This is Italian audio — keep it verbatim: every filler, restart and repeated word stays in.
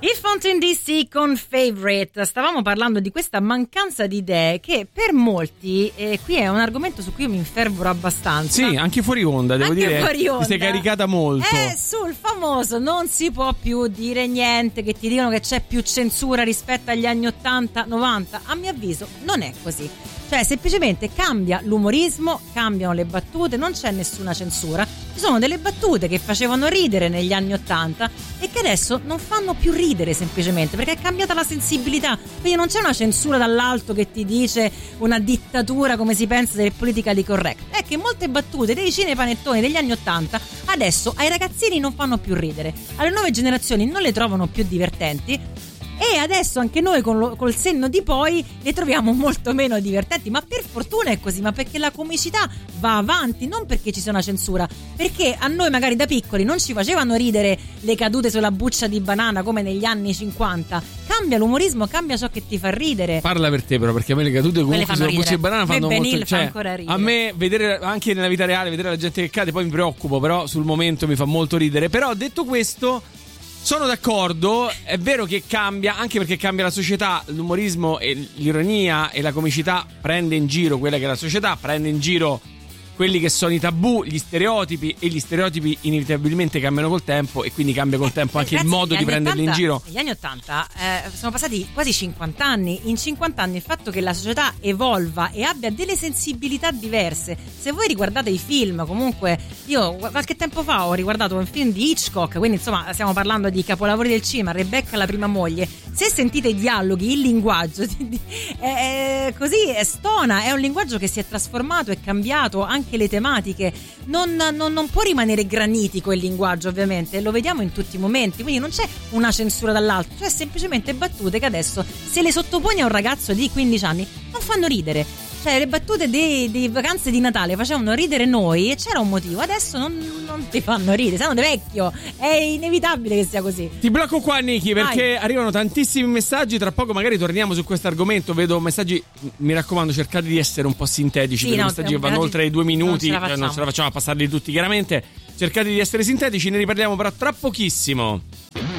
Il Fountain D C con Favorite. Stavamo parlando di questa mancanza di idee che per molti, eh, qui è un argomento su cui io mi infervoro abbastanza. Sì, anche fuori onda, devo anche dire. Fuori onda. Ti sei caricata molto. Eh, sul famoso non si può più dire niente, che ti dicono che c'è più censura rispetto agli anni ottanta novanta. A mio avviso non è così. Cioè semplicemente cambia l'umorismo, cambiano le battute, non c'è nessuna censura. Ci sono delle battute che facevano ridere negli anni ottanta e che adesso non fanno più ridere semplicemente perché è cambiata la sensibilità. Quindi non c'è una censura dall'alto che ti dice una dittatura come si pensa del politically correct. È che molte battute dei cinepanettoni degli anni ottanta adesso ai ragazzini non fanno più ridere, alle nuove generazioni non le trovano più divertenti. E adesso anche noi con lo, col senno di poi le troviamo molto meno divertenti, ma per fortuna è così, ma perché la comicità va avanti, non perché ci sia una censura, perché a noi magari da piccoli non ci facevano ridere le cadute sulla buccia di banana come negli anni cinquanta. Cambia l'umorismo, cambia ciò che ti fa ridere. Parla per te però, perché a me le cadute comunque sulla buccia di banana fanno Benil molto, fa cioè, ancora ridere. a me vedere anche nella vita reale, vedere la gente che cade poi mi preoccupo, però sul momento mi fa molto ridere. Però detto questo, sono d'accordo, è vero che cambia, anche perché cambia la società, l'umorismo e l'ironia e la comicità prende in giro quella che è la società, prende in giro quelli che sono i tabù, gli stereotipi, e gli stereotipi inevitabilmente cambiano col tempo e quindi cambia col tempo anche eh, il modo di prenderli ottanta, in giro. Negli anni ottanta eh, sono passati quasi cinquanta anni. In cinquanta anni il fatto che la società evolva e abbia delle sensibilità diverse. Se voi riguardate i film, comunque io qualche tempo fa ho riguardato un film di Hitchcock, quindi insomma stiamo parlando di capolavori del cinema, Rebecca la prima moglie. Se sentite i dialoghi, il linguaggio è, è così, è stona, è un linguaggio che si è trasformato, è cambiato, anche le tematiche. Non, non, non può rimanere granitico il linguaggio, ovviamente, lo vediamo in tutti i momenti, quindi non c'è una censura dall'alto, cioè semplicemente battute che adesso se le sottoponi a un ragazzo di quindici anni non fanno ridere. Cioè le battute dei, dei vacanze di Natale facevano ridere noi e c'era un motivo, adesso non, non ti fanno ridere, sei vecchio, è inevitabile che sia così. Ti blocco qua, Niki, perché Vai. Arrivano tantissimi messaggi, tra poco magari torniamo su questo argomento, vedo messaggi, mi raccomando cercate di essere un po' sintetici, sì, perché no, messaggi che vanno oltre i due minuti, non ce, cioè, non ce la facciamo a passarli tutti chiaramente, cercate di essere sintetici, ne riparliamo però tra pochissimo.